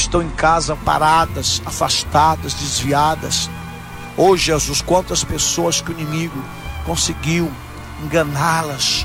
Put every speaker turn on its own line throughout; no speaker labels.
estão em casa paradas, afastadas, desviadas. Oh Jesus, quantas pessoas que o inimigo conseguiu enganá-las.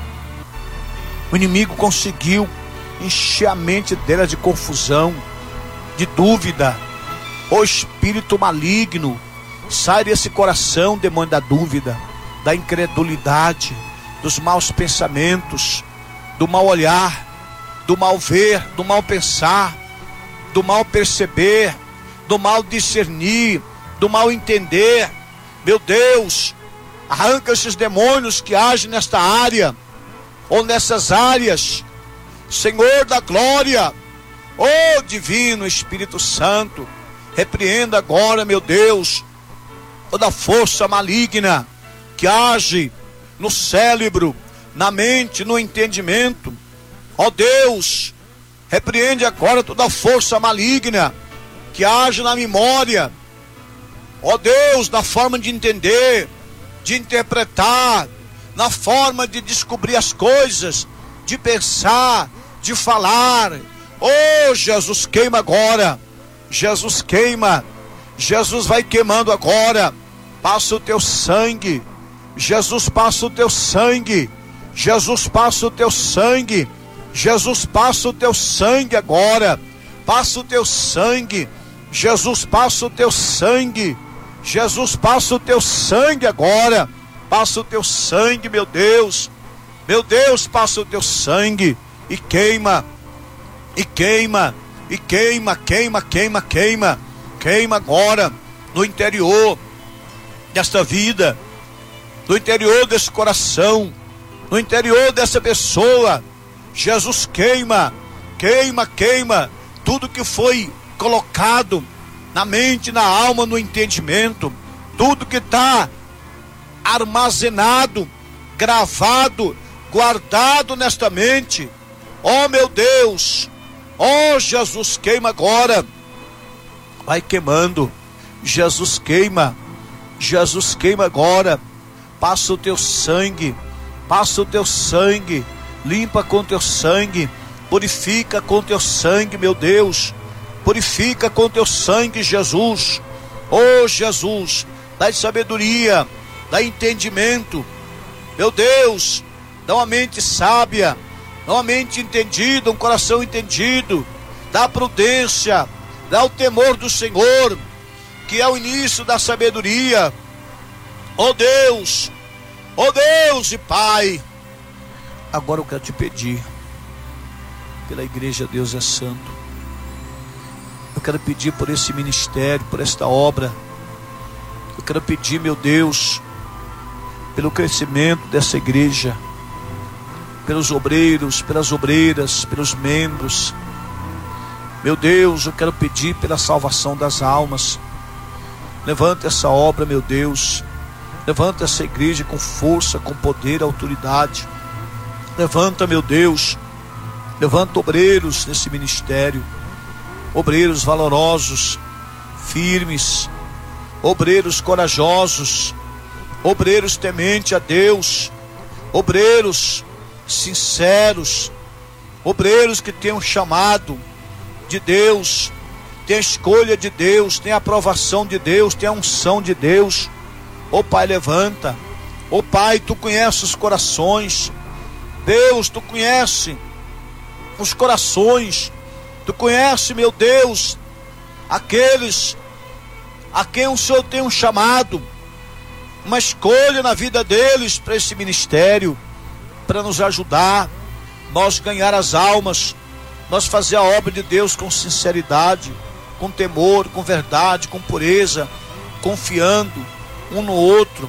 O inimigo conseguiu encher a mente delas de confusão, de dúvida. Oh espírito maligno, sai desse coração, demônio da dúvida, da incredulidade, dos maus pensamentos, do mau olhar, do mal ver, do mal pensar, do mal perceber, do mal discernir, do mal entender. Meu Deus, arranca esses demônios que agem nesta área, ou nessas áreas, Senhor da glória. Oh divino Espírito Santo, repreenda agora, meu Deus, toda força maligna que age no cérebro, na mente, no entendimento. Ó Deus, repreende agora toda força maligna que age na memória. Ó Deus, na forma de entender, de interpretar, na forma de descobrir as coisas, de pensar, de falar. Oh Jesus, queima agora. Jesus queima. Jesus vai queimando agora. Passa o teu sangue. Jesus, passa o teu sangue. Jesus, passa o teu sangue. Jesus, passa o teu sangue agora. Passa o teu sangue. Jesus, passa o teu sangue. Jesus, passa o teu sangue agora. Passa o teu sangue, meu Deus. Meu Deus, passa o teu sangue. E queima. E queima. E queima, queima, queima, queima. Queima agora no interior desta vida, no interior desse coração, no interior dessa pessoa. Jesus, queima, queima, queima tudo que foi colocado na mente, na alma, no entendimento, tudo que está armazenado, gravado, guardado nesta mente. Oh meu Deus, oh Jesus, queima agora. Vai queimando. Jesus, queima. Jesus, queima agora. Passa o teu sangue. Passa o teu sangue. Limpa com teu sangue. Purifica com teu sangue, meu Deus. Purifica com teu sangue, Jesus. Oh Jesus, dá sabedoria, dá entendimento. Meu Deus, dá uma mente sábia, dá uma mente entendida, um coração entendido. Dá prudência, dá o temor do Senhor, que é o início da sabedoria. Oh Deus e Pai, agora eu quero te pedir, pela igreja Deus é Santo, eu quero pedir por esse ministério, por esta obra, eu quero pedir, meu Deus, pelo crescimento dessa igreja, pelos obreiros, pelas obreiras, pelos membros. Meu Deus, eu quero pedir pela salvação das almas. Levanta essa obra, meu Deus. Levanta essa igreja com força, com poder, autoridade. Levanta, meu Deus. Levanta obreiros nesse ministério. Obreiros valorosos, firmes. Obreiros corajosos. Obreiros tementes a Deus. Obreiros sinceros. Obreiros que têm um chamado de Deus, tem a escolha de Deus, tem a aprovação de Deus, tem a unção de Deus. Ó Pai, levanta. Ó Pai, tu conheces os corações. Deus, tu conheces os corações. Tu conheces, meu Deus, aqueles a quem o Senhor tem um chamado, uma escolha na vida deles para esse ministério, para nos ajudar, nós ganhar as almas, nós fazer a obra de Deus com sinceridade, com temor, com verdade, com pureza, confiando um no outro.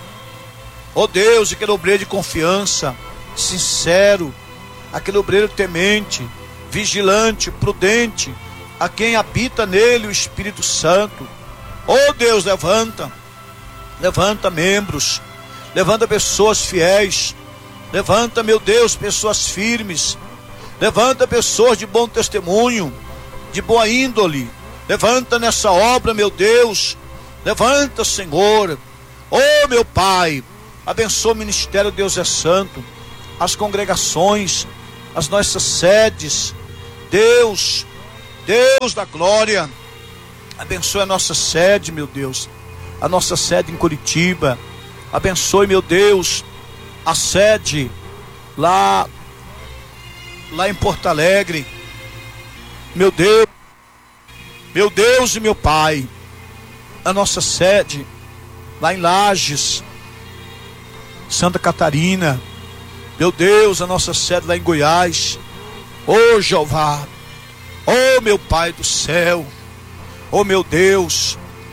Ó Deus, aquele obreiro de confiança, sincero, aquele obreiro temente, vigilante, prudente, a quem habita nele o Espírito Santo. Ó Deus, levanta membros, levanta pessoas fiéis, levanta, meu Deus, pessoas firmes, levanta pessoas de bom testemunho, de boa índole. Levanta nessa obra, meu Deus. Levanta, Senhor. Oh, meu Pai, abençoa o ministério Deus é Santo, as congregações, as nossas sedes. Deus, Deus da glória, abençoe a nossa sede, meu Deus, a nossa sede em Curitiba. Abençoe, meu Deus, a sede lá em Porto Alegre. Meu Deus e meu Pai, a nossa sede lá em Lages, Santa Catarina. Meu Deus, a nossa sede lá em Goiás. Ô Jeová, ô meu Pai do céu, ô meu Deus,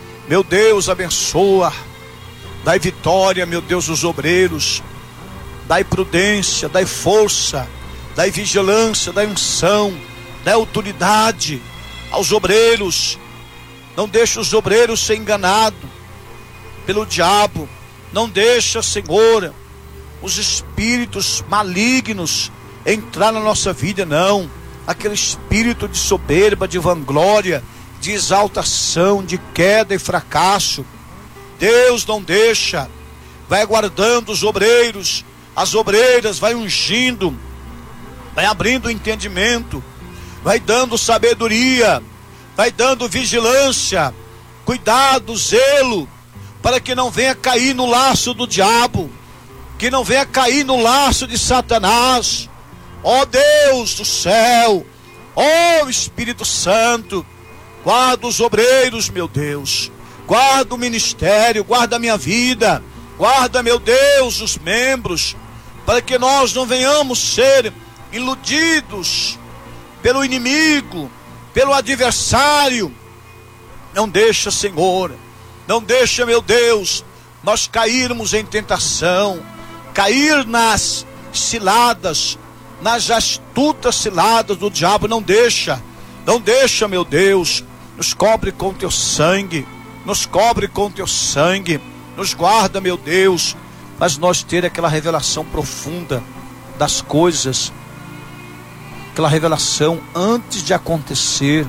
abençoa, dai vitória, meu Deus, os obreiros, dai prudência, dai força, dai vigilância, dai unção, dai autoridade aos obreiros. Não deixa os obreiros ser enganados pelo diabo. Não deixa, Senhor, os espíritos malignos entrar na nossa vida, não. Aquele espírito de soberba, de vanglória, de exaltação, de queda e fracasso. Deus não deixa. Vai guardando os obreiros, as obreiras, vai ungindo, vai abrindo o entendimento, vai dando sabedoria, vai dando vigilância, cuidado, zelo, para que não venha cair no laço do diabo, que não venha cair no laço de Satanás. Ó Deus do céu, ó Espírito Santo, guarda os obreiros, meu Deus, guarda o ministério, guarda a minha vida, guarda, meu Deus, os membros, para que nós não venhamos ser iludidos pelo inimigo, pelo adversário. Não deixa, Senhor, não deixa, meu Deus, nós cairmos em tentação, cair nas ciladas, nas astutas ciladas do diabo. Não deixa, meu Deus. Nos cobre com teu sangue, nos cobre com teu sangue, nos guarda, meu Deus, mas nós ter aquela revelação profunda das coisas, aquela revelação antes de acontecer,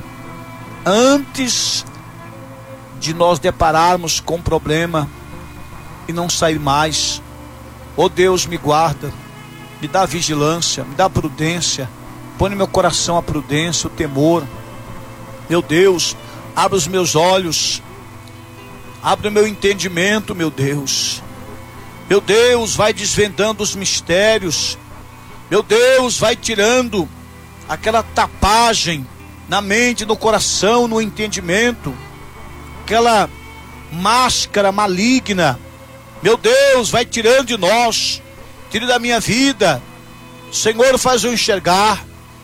antes de nós depararmos com um problema e não sair mais. Oh Deus, me guarda, me dá vigilância, me dá prudência, põe no meu coração a prudência, o temor. Meu Deus, abre os meus olhos, abre o meu entendimento, meu Deus. Meu Deus, vai desvendando os mistérios. Meu Deus, vai tirando aquela tapagem na mente, no coração, no entendimento, aquela máscara maligna. Meu Deus, vai tirando de nós, tira da minha vida. Senhor, faz eu enxergar,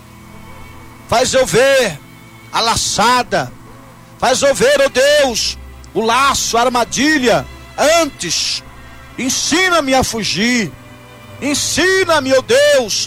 faz eu ver a laçada, faz eu ver, ó Deus, o laço, a armadilha, antes. Ensina-me a fugir, ensina-me, ó Deus,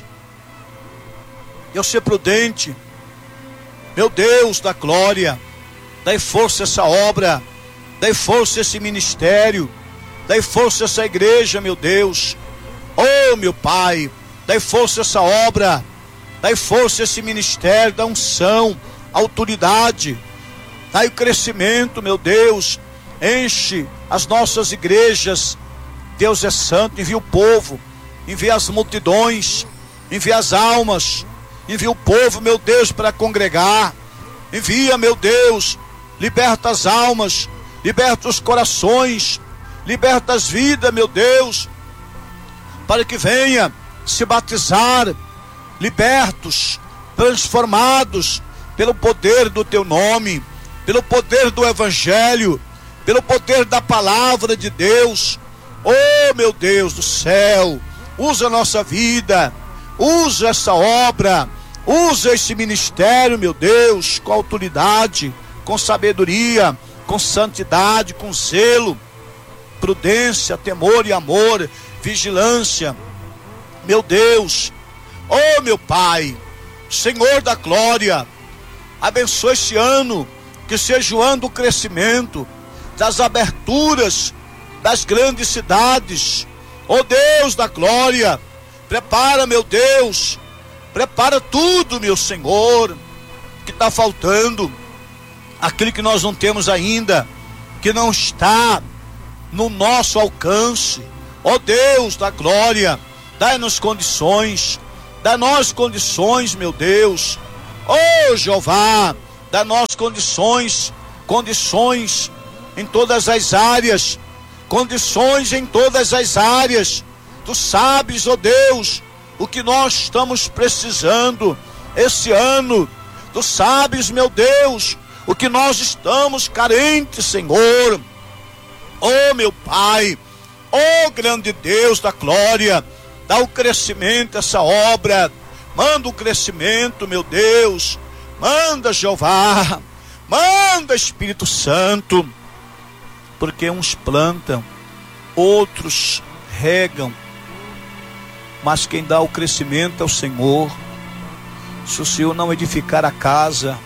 eu ser prudente. Meu Deus da glória, dai força a essa obra, dai força a esse ministério, dai força a essa igreja, meu Deus. Oh, meu Pai, dai força a essa obra, dai força a esse ministério, dá unção, autoridade, dai o crescimento, meu Deus. Enche as nossas igrejas. Deus é santo, envia o povo, envia as multidões, envia as almas, envia o povo, meu Deus, para congregar. Envia, meu Deus, liberta as almas, liberta os corações, liberta as vidas, meu Deus, para que venha se batizar, libertos, transformados pelo poder do teu nome, pelo poder do evangelho, pelo poder da palavra de Deus. Oh, meu Deus do céu, usa a nossa vida, usa essa obra, usa esse ministério, meu Deus, com autoridade, com sabedoria, com santidade, com zelo, prudência, temor e amor, vigilância. Meu Deus, oh meu Pai, Senhor da glória, abençoe este ano, que seja o ano do crescimento, das aberturas das grandes cidades. Oh Deus da glória, prepara, meu Deus, prepara tudo, meu Senhor, que está faltando, aquilo que nós não temos ainda, que não está no nosso alcance. Ó Deus da glória, dai-nos condições, dá-nos condições, meu Deus. Ó Jeová, dá-nos condições em todas as áreas, condições em todas as áreas. Tu sabes, ó Deus, o que nós estamos precisando esse ano. Tu sabes, meu Deus, o que nós estamos carentes, Senhor. Ó meu Pai, ó grande Deus da glória, dá o crescimento a essa obra. Manda o crescimento, meu Deus. Manda, Jeová. Manda, Espírito Santo. Porque uns plantam, outros regam, mas quem dá o crescimento é o Senhor. Se o Senhor não edificar a casa,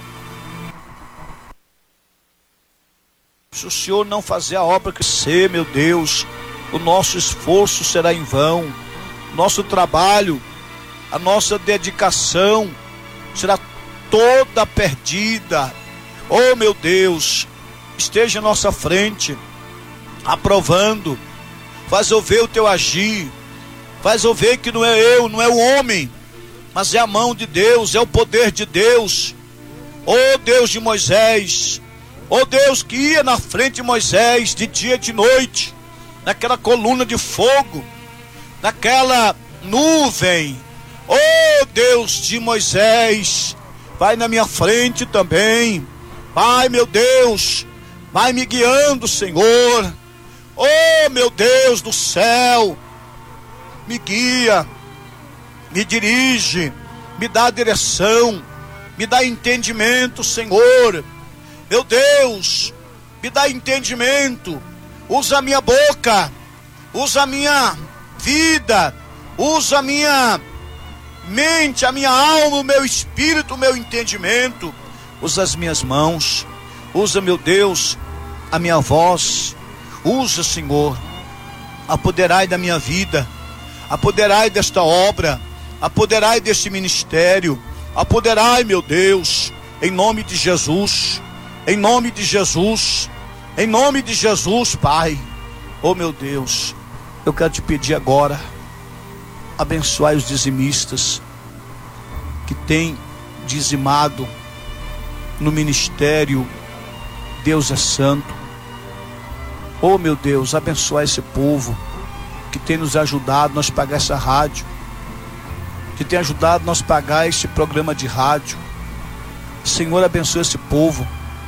se o Senhor não fazer a obra crescer, meu Deus, o nosso esforço será em vão. Nosso trabalho, a nossa dedicação será toda perdida. Oh meu Deus, esteja à nossa frente, aprovando. Faz eu ver o teu agir. Faz eu ver que não é eu, não é o homem, mas é a mão de Deus, é o poder de Deus. Oh Deus de Moisés, oh Deus que ia na frente de Moisés de dia e de noite, naquela coluna de fogo, naquela nuvem. Oh Deus de Moisés, vai na minha frente também. Vai, meu Deus, vai me guiando, Senhor. Oh meu Deus do céu, me guia, me dirige, me dá direção, me dá entendimento, Senhor. Meu Deus, me dá entendimento. Usa a minha boca, usa a minha vida, usa a minha mente, a minha alma, o meu espírito, o meu entendimento. Usa as minhas mãos, usa, meu Deus, a minha voz. Usa, Senhor, apoderai da minha vida, apoderai desta obra, apoderai deste ministério, apoderai, meu Deus, em nome de Jesus, em nome de Jesus, em nome de Jesus, Pai. Oh meu Deus, eu quero te pedir agora, abençoai os dizimistas que têm dizimado no ministério Deus é Santo. Oh meu Deus, abençoai esse povo que tem nos ajudado nós pagar essa rádio, que tem ajudado nós pagar esse programa de rádio. Senhor, abençoa esse povo.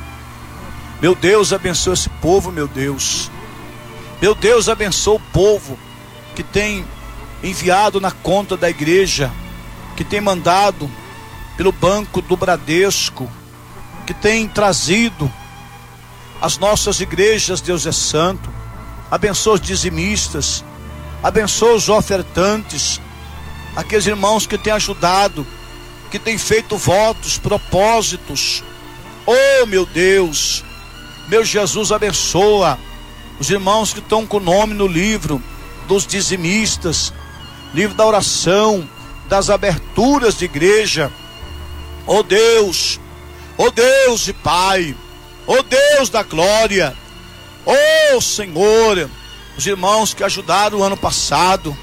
Meu Deus, abençoa esse povo, meu Deus. Meu Deus, abençoa o povo que tem enviado na conta da igreja, que tem mandado pelo banco do Bradesco, que tem trazido as nossas igrejas, Deus é Santo. Abençoa os dizimistas, abençoa os ofertantes, aqueles irmãos que têm ajudado, que têm feito votos, propósitos. Oh meu Deus, meu Jesus, abençoa os irmãos que estão com o nome no livro dos dizimistas, livro da oração, das aberturas de igreja. Oh Deus e Pai, oh Deus da glória, oh Senhor, os irmãos que ajudaram o ano passado,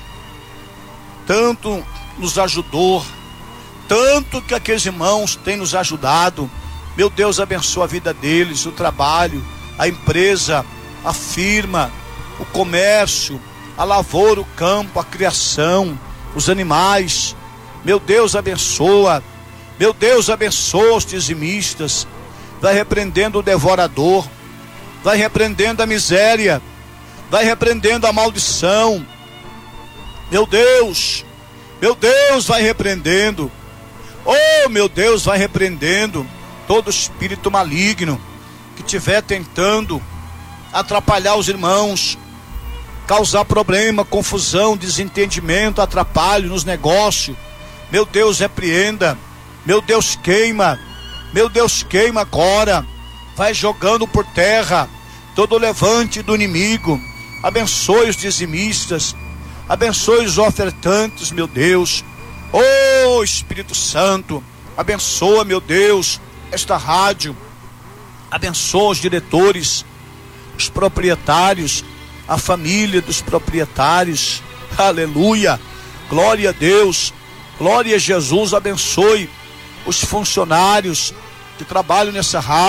tanto nos ajudou, tanto que aqueles irmãos têm nos ajudado. Meu Deus, abençoa a vida deles, o trabalho, a empresa, a firma, o comércio, a lavoura, o campo, a criação, os animais. Meu Deus, abençoa. Meu Deus, abençoa os dizimistas. Vai repreendendo o devorador, vai repreendendo a miséria, vai repreendendo a maldição. Meu Deus, vai repreendendo. Oh, meu Deus, vai repreendendo todo espírito maligno que estiver tentando atrapalhar os irmãos, causar problema, confusão, desentendimento, atrapalho nos negócios. Meu Deus, repreenda. Meu Deus, queima. Meu Deus, queima agora. Vai jogando por terra todo o levante do inimigo. Abençoe os dizimistas, abençoe os ofertantes, meu Deus. Oh Espírito Santo, abençoa, meu Deus, esta rádio. Abençoa os diretores, os proprietários, a família dos proprietários. Aleluia, glória a Deus, glória a Jesus. Abençoe os funcionários que trabalham nessa rádio.